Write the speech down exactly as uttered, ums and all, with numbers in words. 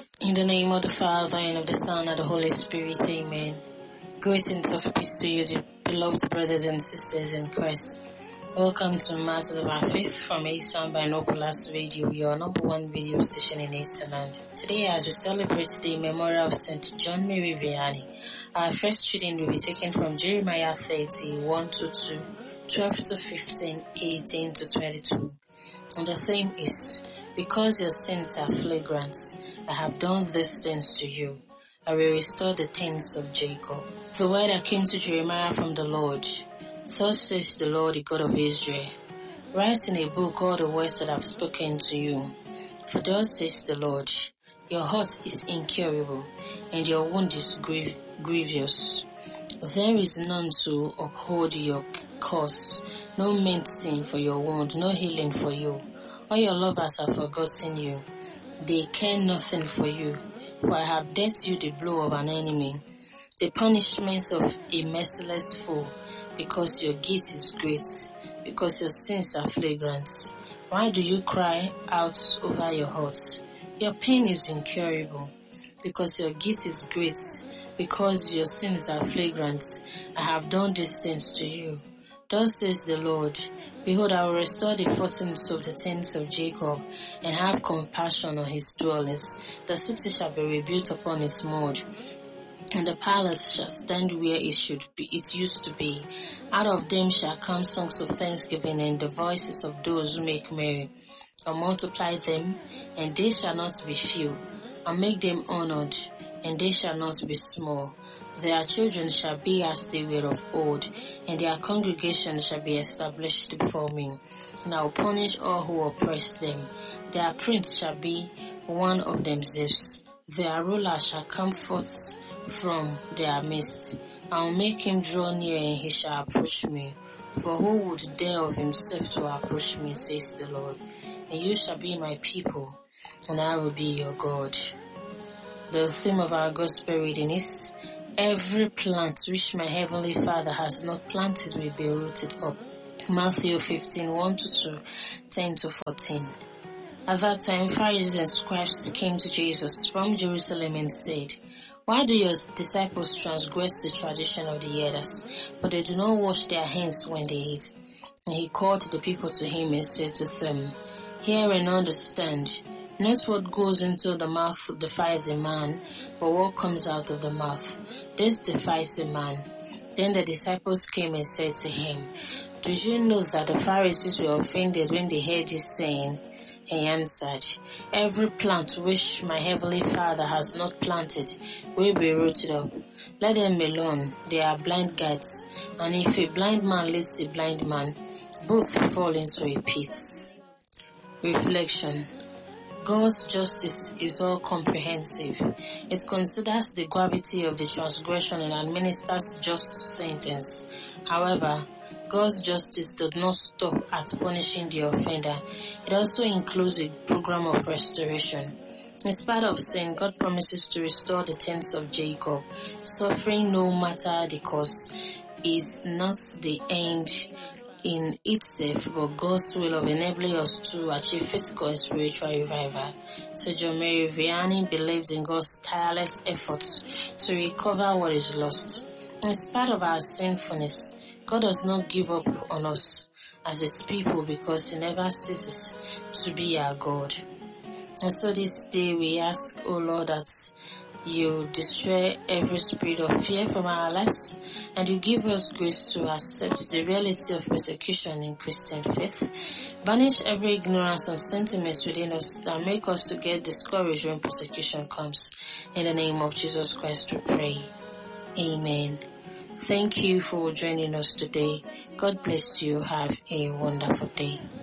In the name of the Father, and of the Son, and of the Holy Spirit, amen. Greetings of peace to you, dear beloved brothers and sisters in Christ. Welcome to Matters of Our Faith from Eastern Binoculars Radio, your number one video station in Easternland. Today, as we celebrate the memorial of Saint John Mary Vianney, our first reading will be taken from Jeremiah thirty, one to two, twelve to fifteen, eighteen to twenty-two. And the theme is, because your sins are flagrant, I have done these things to you. I will restore the tents of Jacob. The word that came to Jeremiah from the Lord. Thus says the Lord, the God of Israel, write in a book all the words that I have spoken to you. For thus says the Lord, your heart is incurable, and your wound is grief- grievous. There is none to uphold your cause, no medicine for your wound, no healing for you. All your lovers have forgotten you. They care nothing for you, for I have dealt you the blow of an enemy, the punishment of a merciless foe, because your guilt is great, because your sins are flagrant. Why do you cry out over your heart? Your pain is incurable, because your guilt is great, because your sins are flagrant. I have done these things to you. Thus says the Lord, behold, I will restore the fortunes of the tents of Jacob, and have compassion on his dwellings. The city shall be rebuilt upon its mold, and the palace shall stand where it should be, it used to be. Out of them shall come songs of thanksgiving, and the voices of those who make merry. I'll multiply them, and they shall not be few. I'll make them honored, and they shall not be small. Their children shall be as they were of old, and their congregation shall be established before me. And I will punish all who oppress them. Their prince shall be one of themselves. Their ruler shall come forth from their midst. I will make him draw near, and he shall approach me. For who would dare of himself to approach me, says the Lord. And you shall be my people, and I will be your God. The theme of our gospel reading is, every plant which my heavenly Father has not planted will be rooted up. Matthew fifteen, one to two, ten to fourteen. At that time, Pharisees and scribes came to Jesus from Jerusalem and said, why do your disciples transgress the tradition of the elders? For they do not wash their hands when they eat. And he called the people to him and said to them, hear and understand. Not what goes into the mouth defies a man, but what comes out of the mouth. This defies a man. Then the disciples came and said to him, do you know that the Pharisees were offended when they heard this saying? He answered, every plant which my heavenly Father has not planted will be rooted up. Let them alone, they are blind guides, and if a blind man leads a blind man, both fall into a pit. Reflection. God's justice is all comprehensive. It considers the gravity of the transgression and administers just sentence. However, God's justice does not stop at punishing the offender. It also includes a program of restoration. In spite of sin, God promises to restore the tents of Jacob. Suffering, no matter the cost, is not the end in itself, but God's will of enabling us to achieve physical and spiritual revival. Saint John Mary Vianney believed in God's tireless efforts to recover what is lost. In spite of our sinfulness, God does not give up on us as His people, because He never ceases to be our God. And so this day we ask, O Lord, that you destroy every spirit of fear from our lives, and you give us grace to accept the reality of persecution in Christian faith. Banish every ignorance and sentiments within us that make us to get discouraged when persecution comes. In the name of Jesus Christ we pray. Amen. Thank you for joining us today. God bless you. Have a wonderful day.